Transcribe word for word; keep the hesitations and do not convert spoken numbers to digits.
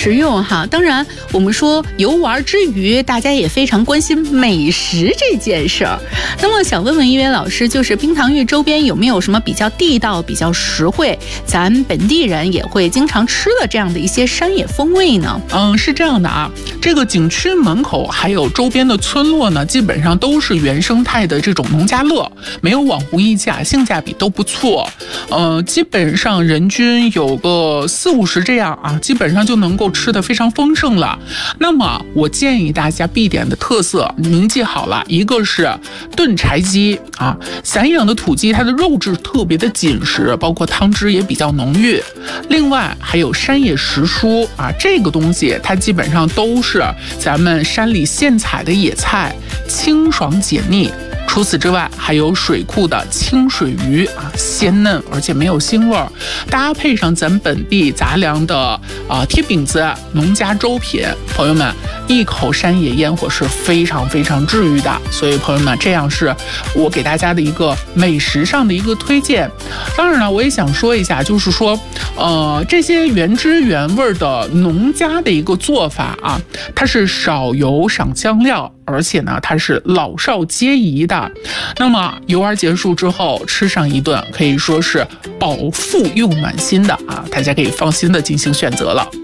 实用哈。当然，我们说游玩之余，大家也非常关心美食这件事儿。那么想问问一元老师，就是冰糖峪周边有没有什么比较地道、比较实惠，咱本地人也会经常吃的这样的一些山野风味呢？ 嗯，是这样的啊，这个景区门口还有周边的村落呢，基本上都是原生态的这种农家乐，没有网红溢价，性价比都不错。呃，基本上人均有个四五十这样啊，基本上就能够吃得非常丰盛了。那么我建议大家必点的特色，您记好了，一个是炖柴鸡啊，散养的土鸡，它的肉质特别的紧实，包括汤汁也比较浓郁。另外还有山野时蔬啊，这个东西它基本上都是咱们山里现采的野菜，清爽解腻。除此之外，还有水库的清水鱼啊，鲜嫩而且没有腥味儿，搭配上咱本地杂粮的啊、呃、贴饼子、农家粥品，朋友们，一口山野烟火是非常非常治愈的。所以朋友们，这样是我给大家的一个美食上的一个推荐。当然了，我也想说一下，就是说，呃，这些原汁原味的农家的一个做法啊，它是少油少香料，而且呢，它是老少皆宜的。那么游玩结束之后，吃上一顿可以说是饱腹又暖心的啊，大家可以放心的进行选择了。